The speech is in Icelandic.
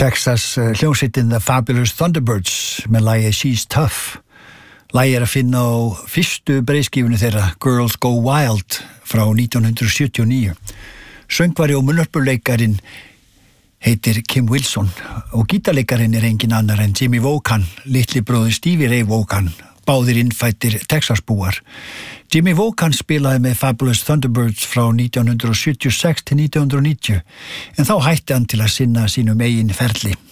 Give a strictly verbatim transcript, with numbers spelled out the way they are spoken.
Texas hljómsveitin The Fabulous Thunderbirds með lagið She's Tough. Lagið er að finna á fyrstu breiðskífunni þeirra Girls Go Wild frá nítján hundrað sjötíu og níu. Söngvari og munnhörpuleikarinn heitir Kim Wilson og gítarleikarinn er engin annar en Jimmy Vaughan, litli bróðir Stevie Ray Vaughan, báðir innfættir Texasbúar. Jimmy Vaughan spilaði með Fabulous Thunderbirds frá nítján hundrað sjötíu og sex til nítján hundrað níutíu en þá hætti hann til að sinna sínum eigin ferli.